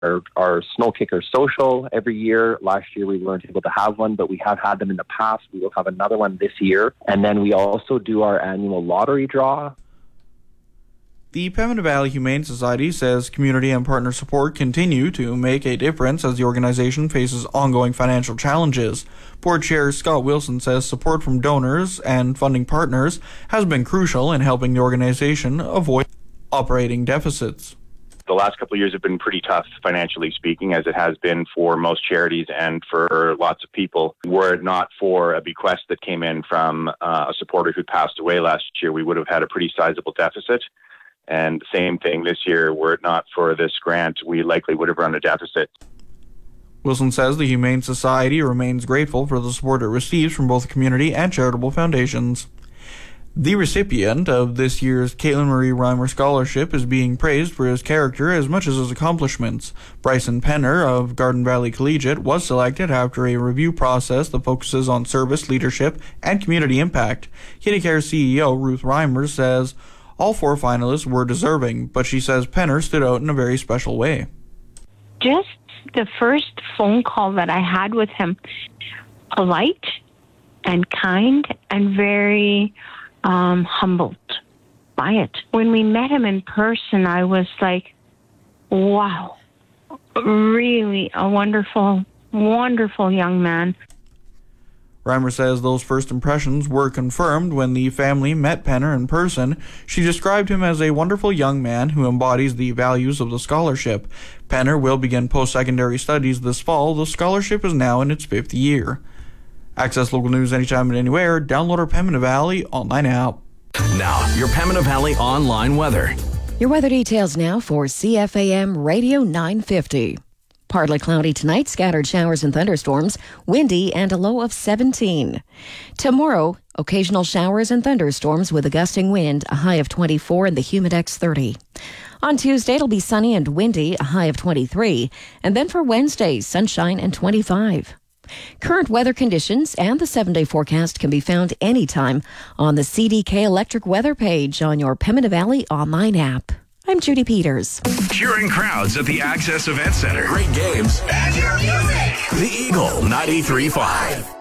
our Snow Kicker Social every year. Last year we weren't able to have one, but we have had them in the past. We will have another one this year. And then we also do our annual lottery draw. The Pembina Valley Humane Society says community and partner support continue to make a difference as the organization faces ongoing financial challenges. Board Chair Scott Wilson says support from donors and funding partners has been crucial in helping the organization avoid operating deficits. The last couple of years have been pretty tough, financially speaking, as it has been for most charities and for lots of people. Were it not for a bequest that came in from a supporter who passed away last year, we would have had a pretty sizable deficit. And same thing this year, were it not for this grant, we likely would have run a deficit. Wilson says the Humane Society remains grateful for the support it receives from both community and charitable foundations. The recipient of this year's Caitlin Marie Reimer Scholarship is being praised for his character as much as his accomplishments. Bryson Penner of Garden Valley Collegiate was selected after a review process that focuses on service, leadership, and community impact. KidiCare CEO Ruth Reimer says all 4 finalists were deserving, but she says Penner stood out in a very special way. Just the first phone call that I had with him, polite and kind and very humbled by it. When we met him in person, I was like, wow, really a wonderful, wonderful young man. Reimer says those first impressions were confirmed when the family met Penner in person. She described him as a wonderful young man who embodies the values of the scholarship. Penner will begin post-secondary studies this fall. The scholarship is now in its 5th year. Access local news anytime and anywhere. Download our Pembina Valley online app. Now, your Pembina Valley online weather. Your weather details now for CFAM Radio 950. Partly cloudy tonight, scattered showers and thunderstorms, windy and a low of 17. Tomorrow, occasional showers and thunderstorms with a gusting wind, a high of 24 and the Humidex 30. On Tuesday, it'll be sunny and windy, a high of 23. And then for Wednesday, sunshine and 25. Current weather conditions and the 7-day forecast can be found anytime on the CDK Electric weather page on your Pembina Valley online app. I'm Judy Peters. Cheering crowds at the Access Event Center. Great games. And your music. The Eagle 93.5.